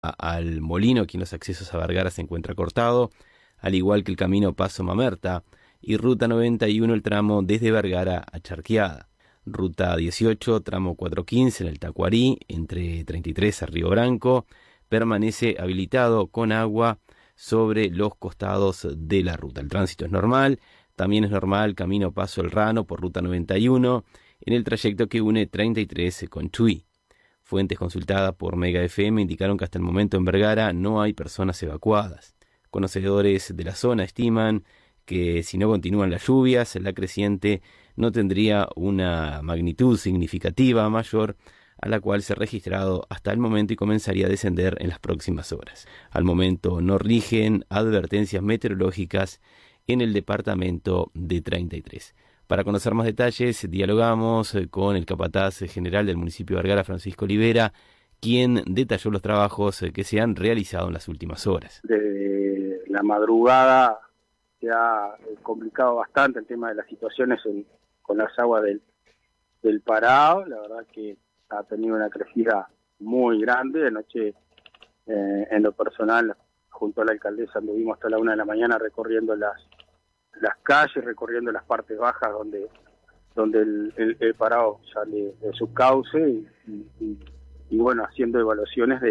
al Molino, aquí en los accesos a Vergara se encuentra cortado, al igual que el camino Paso Mamerta, y Ruta 91, el tramo desde Vergara a Charqueada. Ruta 18, tramo 415 en el Tacuarí, entre 33 a Río Branco, permanece habilitado con agua sobre los costados de la ruta. El tránsito es normal, también es normal camino Paso El Rano por Ruta 91, en el trayecto que une 33 con Chuy. Fuentes consultadas por Mega FM indicaron que hasta el momento en Vergara no hay personas evacuadas. Conocedores de la zona estiman que si no continúan las lluvias, la creciente no tendría una magnitud significativa mayor a la cual se ha registrado hasta el momento y comenzaría a descender en las próximas horas. Al momento no rigen advertencias meteorológicas en el departamento de 33. Para conocer más detalles, dialogamos con el capataz general del municipio de Vergara, Francisco Olivera, quien detalló los trabajos que se han realizado en las últimas horas. Desde la madrugada se ha complicado bastante el tema de las situaciones con las aguas del Parao. La verdad que ha tenido una crecida muy grande. Anoche, en lo personal, junto a la alcaldesa, anduvimos hasta la 1 de la mañana recorriendo las calles, recorriendo las partes bajas donde el Parao sale de su cauce y bueno, haciendo evaluaciones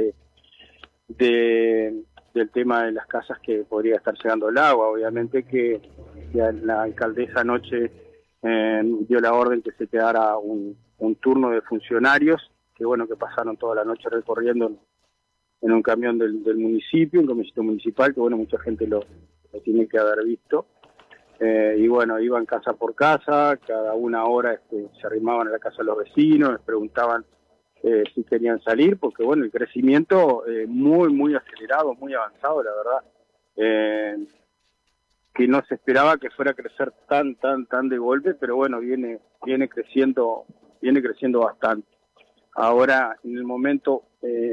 del tema de las casas que podría estar llegando el agua. Obviamente que la alcaldesa anoche dio la orden que se quedara un turno de funcionarios que bueno, que pasaron toda la noche recorriendo en un camión del municipio, un camioncito municipal, que bueno, mucha gente lo tiene que haber visto. Y bueno, iban casa por casa, cada una hora se arrimaban a la casa de los vecinos, les preguntaban si querían salir, porque bueno, el crecimiento muy acelerado, muy avanzado, la verdad, que no se esperaba que fuera a crecer tan de golpe, pero bueno, viene creciendo bastante. Ahora, en el momento,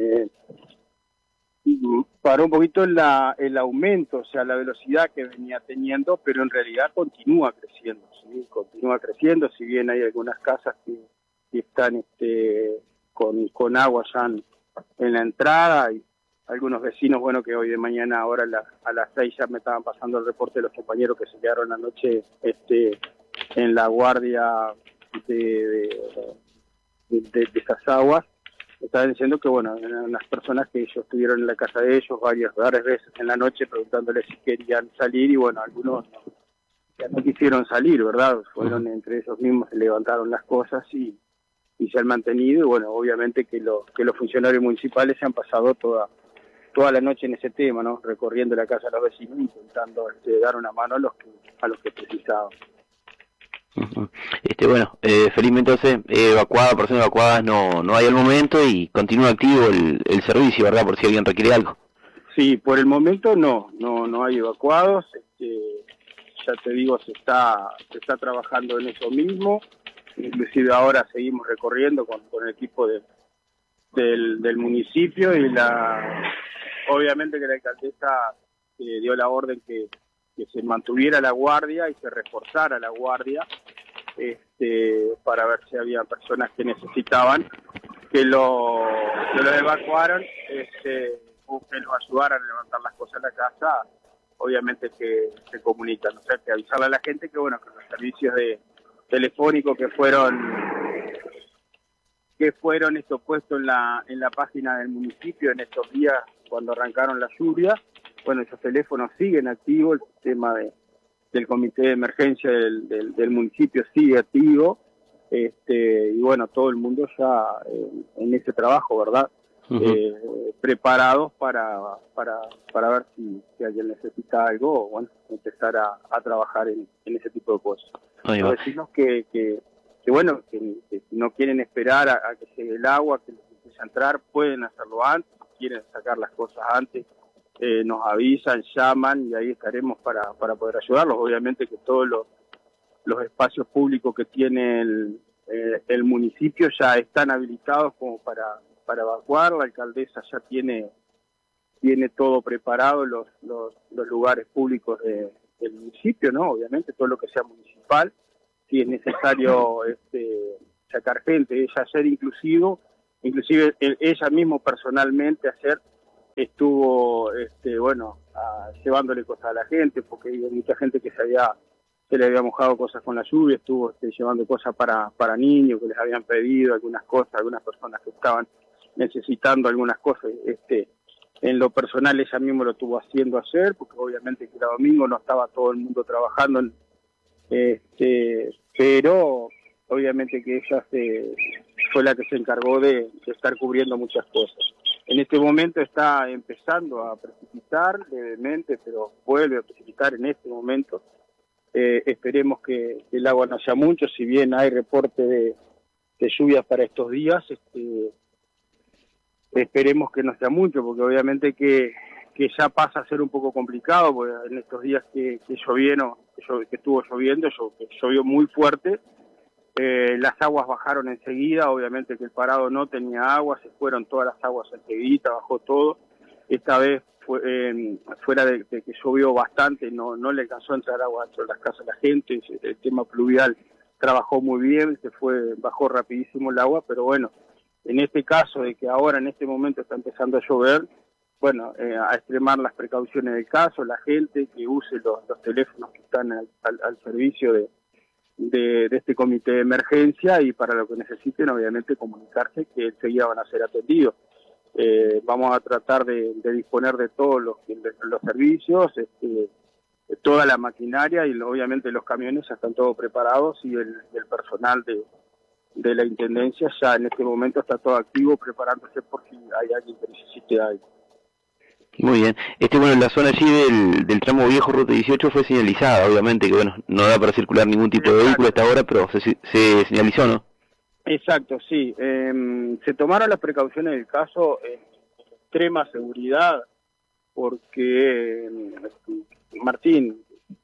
paró un poquito el aumento, o sea, la velocidad que venía teniendo, pero en realidad continúa creciendo, ¿sí? Continúa creciendo, si bien hay algunas casas que están con agua ya en la entrada, y algunos vecinos, bueno, que hoy de mañana, ahora a las 6 ya me estaban pasando el reporte de los compañeros que se quedaron anoche en la guardia de esas aguas. Estaban diciendo que, bueno, eran unas personas que ellos estuvieron en la casa de ellos varias veces en la noche preguntándoles si querían salir, y bueno, algunos ya no quisieron salir, ¿verdad? Fueron entre ellos mismos, se levantaron las cosas y se han mantenido, y bueno, obviamente que los funcionarios municipales se han pasado toda la noche en ese tema, ¿no? Recorriendo la casa de los vecinos, intentando dar una mano a los que precisaban. Bueno, felizmente entonces personas evacuadas no hay al momento y continúa activo el servicio, ¿verdad? Por si alguien requiere algo. Sí, por el momento no hay evacuados. Ya te digo, se está trabajando en eso mismo. Inclusive ahora seguimos recorriendo con el equipo del municipio, y obviamente que la alcaldesa dio la orden que se mantuviera la guardia y se reforzara la guardia, para ver si había personas que necesitaban que lo evacuaran, o que los ayudaran a levantar las cosas en la casa. Obviamente que se comunican, o sea, que avisarle a la gente que bueno, que los servicios telefónicos que fueron puestos en la página del municipio en estos días cuando arrancaron las lluvias, bueno, esos teléfonos siguen activos, el sistema del comité de emergencia del municipio sigue activo, y bueno, todo el mundo ya en ese trabajo, ¿verdad? Preparados para ver si alguien necesita algo, o bueno, empezar a trabajar en ese tipo de cosas. Decimos que bueno, que si no quieren esperar a que llegue el agua, que les empiece a entrar, pueden hacerlo antes, si quieren sacar las cosas antes, nos avisan, llaman, y ahí estaremos para poder ayudarlos. Obviamente que todos los espacios públicos que tiene el municipio ya están habilitados como para evacuar. La alcaldesa ya tiene todo preparado, los lugares públicos del municipio, ¿no? Obviamente todo lo que sea municipal, si es necesario sacar gente, ella ayer inclusive ella mismo personalmente ayer estuvo, llevándole cosas a la gente, porque hay mucha gente que se le había mojado cosas con la lluvia, estuvo llevando cosas para niños que les habían pedido algunas cosas, algunas personas que estaban necesitando algunas cosas. En lo personal ella mismo lo estuvo haciendo ayer, porque obviamente que era domingo, no estaba todo el mundo trabajando, pero obviamente que ella fue la que se encargó de estar cubriendo muchas cosas. En este momento está empezando a precipitar levemente, pero vuelve a precipitar en este momento. Esperemos que el agua no sea mucho, si bien hay reporte de lluvias para estos días, esperemos que no sea mucho, porque obviamente que ya pasa a ser un poco complicado, porque en estos días que estuvo lloviendo, que llovió muy fuerte, las aguas bajaron enseguida, obviamente que el parado no tenía agua, se fueron todas las aguas enseguida, bajó todo. Esta vez fuera de que llovió bastante, no le alcanzó a entrar agua dentro de las casas a la gente, el tema pluvial trabajó muy bien, bajó rapidísimo el agua, pero bueno, en este caso de que ahora en este momento está empezando a llover, bueno, a extremar las precauciones del caso, la gente que use los teléfonos que están al servicio de este comité de emergencia, y para lo que necesiten obviamente comunicarse que enseguida van a ser atendidos. Vamos a tratar de disponer de todos los servicios, toda la maquinaria, y obviamente los camiones ya están todos preparados, y el personal de la Intendencia ya en este momento está todo activo preparándose por si hay alguien que necesite algo. Muy bien. Bueno, la zona allí del tramo viejo Ruta 18 fue señalizada, obviamente que bueno, no da para circular ningún tipo de vehículo hasta ahora, pero se señalizó, ¿no? Exacto, sí. Se tomaron las precauciones del caso en extrema seguridad, porque Martín,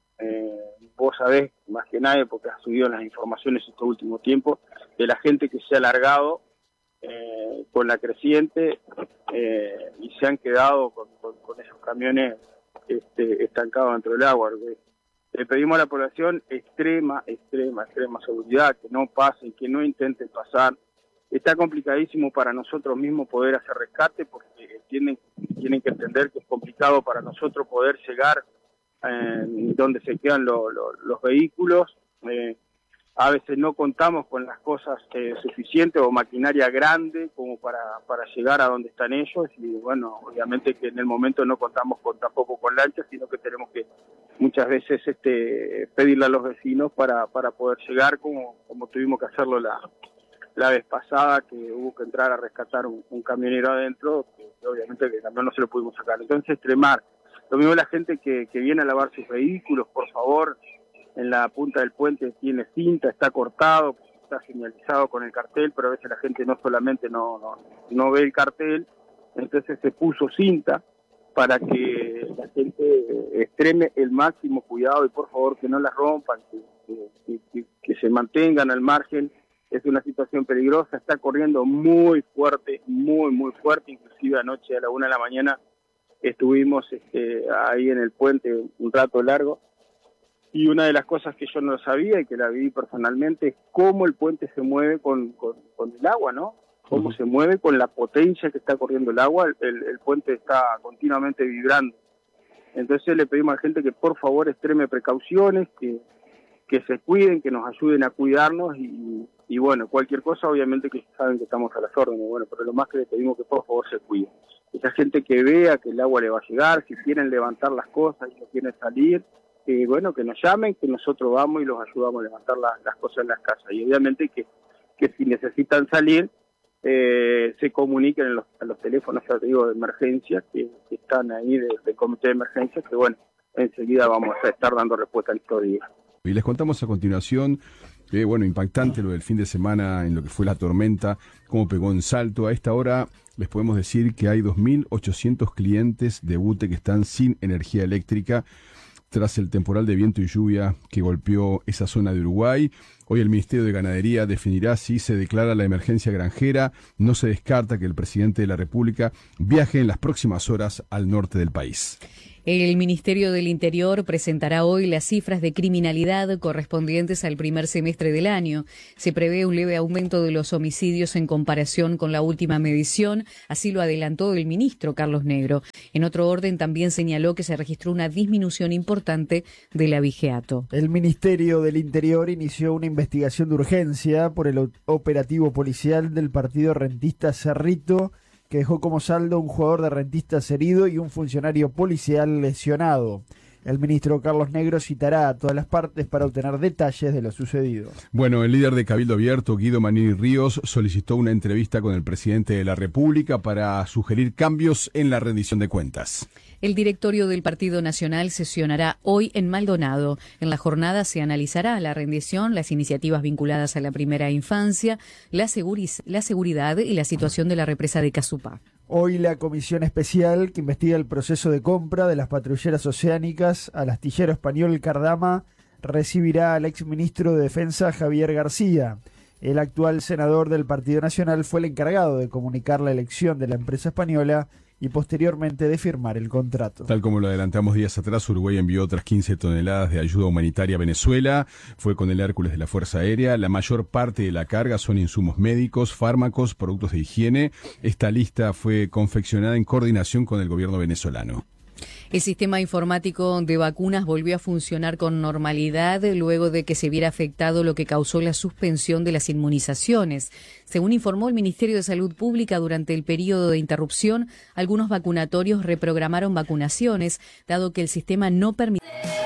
vos sabés más que nadie, porque has subido las informaciones estos últimos tiempos, de la gente que se ha largado con la creciente y se han quedado con esos camiones estancados dentro del agua. Le pedimos a la población extrema seguridad, que no pasen, que no intenten pasar. Está complicadísimo para nosotros mismos poder hacer rescate, porque tienen que entender que es complicado para nosotros poder llegar donde se quedan los vehículos. A veces no contamos con las cosas suficientes o maquinaria grande como para llegar a donde están ellos, y bueno, obviamente que en el momento no contamos tampoco con lanchas, sino que tenemos que muchas veces pedirle a los vecinos para poder llegar, como tuvimos que hacerlo la vez pasada, que hubo que entrar a rescatar un camionero adentro, que obviamente que también no se lo pudimos sacar. Entonces, extremar. Lo mismo la gente que viene a lavar sus vehículos, por favor, en la punta del puente tiene cinta, está cortado, está señalizado con el cartel, pero a veces la gente no solamente no ve el cartel, entonces se puso cinta para que la gente extreme el máximo cuidado, y por favor que no la rompan, que se mantengan al margen. Es una situación peligrosa, está corriendo muy fuerte, muy fuerte, inclusive anoche a la 1 de la mañana estuvimos ahí en el puente un rato largo. Y una de las cosas que yo no sabía y que la vi personalmente es cómo el puente se mueve con el agua, ¿no? Cómo se mueve con la potencia que está corriendo el agua, el puente está continuamente vibrando. Entonces le pedimos a la gente que por favor extreme precauciones, que se cuiden, que nos ayuden a cuidarnos, y bueno, cualquier cosa obviamente que saben que estamos a las órdenes, bueno, pero lo más que le pedimos que por favor se cuiden. Esa gente que vea que el agua le va a llegar, si quieren levantar las cosas y no quieren salir, bueno, que nos llamen, que nosotros vamos y los ayudamos a levantar las cosas en las casas. Y obviamente que si necesitan salir, se comuniquen a los teléfonos, ya te digo, de emergencia, que están ahí del comité de emergencia, que bueno, enseguida vamos a estar dando respuesta a estos días. Y les contamos a continuación, impactante lo del fin de semana en lo que fue la tormenta, cómo pegó en Salto. A esta hora les podemos decir que hay 2.800 clientes de UTE que están sin energía eléctrica tras el temporal de viento y lluvia que golpeó esa zona de Uruguay. Hoy el Ministerio de Ganadería definirá si se declara la emergencia granjera. No se descarta que el presidente de la República viaje en las próximas horas al norte del país. El Ministerio del Interior presentará hoy las cifras de criminalidad correspondientes al primer semestre del año. Se prevé un leve aumento de los homicidios en comparación con la última medición, así lo adelantó el ministro Carlos Negro. En otro orden, también señaló que se registró una disminución importante del abigeato. El Ministerio del Interior inició una investigación de urgencia por el operativo policial del partido rentista Cerrito, que dejó como saldo un jugador de Rentistas herido y un funcionario policial lesionado. El ministro Carlos Negro citará a todas las partes para obtener detalles de lo sucedido. Bueno, el líder de Cabildo Abierto, Guido Manini Ríos, solicitó una entrevista con el presidente de la República para sugerir cambios en la rendición de cuentas. El directorio del Partido Nacional sesionará hoy en Maldonado. En la jornada se analizará la rendición, las iniciativas vinculadas a la primera infancia, la seguridad y la situación de la represa de Casupá. Hoy la comisión especial que investiga el proceso de compra de las patrulleras oceánicas al astillero español Cardama recibirá al exministro de Defensa Javier García. El actual senador del Partido Nacional fue el encargado de comunicar la elección de la empresa española y posteriormente de firmar el contrato. Tal como lo adelantamos días atrás, Uruguay envió otras 15 toneladas de ayuda humanitaria a Venezuela. Fue con el Hércules de la Fuerza Aérea. La mayor parte de la carga son insumos médicos, fármacos, productos de higiene. Esta lista fue confeccionada en coordinación con el gobierno venezolano. El sistema informático de vacunas volvió a funcionar con normalidad luego de que se viera afectado, lo que causó la suspensión de las inmunizaciones. Según informó el Ministerio de Salud Pública, durante el periodo de interrupción, algunos vacunatorios reprogramaron vacunaciones, dado que el sistema no permitía.